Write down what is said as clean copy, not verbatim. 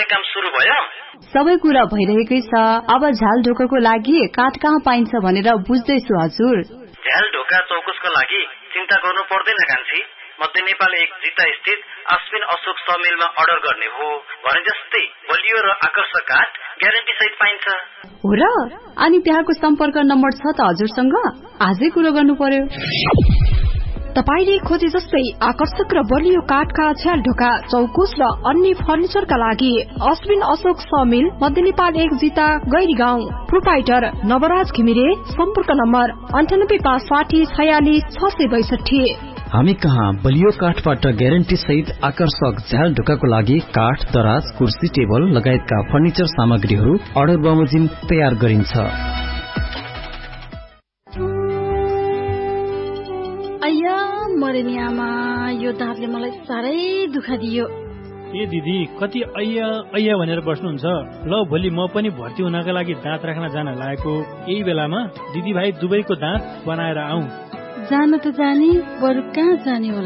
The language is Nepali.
काम सुरु भयो? सबै कुरा भइरहेकै छ। अब झ्याल ढोकाको लागि काठ कहाँ पाइन्छ भनेर बुझ्दैछु हजुर। झ्याल ढोका चौकुसको लागि चिन्ता गर्नु पर्दैन कान्छी। मध्य नेपाल 1 जिता स्थित अश्विन अशोक समिलमा अर्डर गर्ने हो भने जस्तै बलियो र आकर्षक काठ ग्यारेन्टी सहित पाइन्छ। हो र? अनि त्यहाँको सम्पर्क नम्बर छ त हजुरसँग? आजै कुरो गर्नु पर्यो। तपाईले खोजे जस्तै आकर्षक र बलियो काठका झ्याल ढोका चौकुस र अन्य फर्निचरका लागि अश्विन अशोक समिल मध्य नेपाल 1 जिता गैरीगाउँ। प्रोपाइटर नवराज घिमिरे। सम्पर्क नम्बर 9856466662। हामी कहाँ बलियो काठबाट ग्यारेन्टी सहित आकर्षक झ्याल ढोकाको लागि काठ, दराज, कुर्सी, टेबल लगायतका फर्निचर सामग्रीहरू अर्डर बमोजिम तयार गरिन्छ। मरे नि आमा, यो दाँतले मलाई साह्रै दुःख दियो। ए दिदी, कति अय्या भनेर बस्नुहुन्छ? ल भोलि म पनि भर्ती हुनका लागि दाँत राख्न जान लागेको यही बेलामा दिदी भाइ दुबईको दाँत बनाएर आऊ। जान त जाने, बरु कहाँ जाने होला?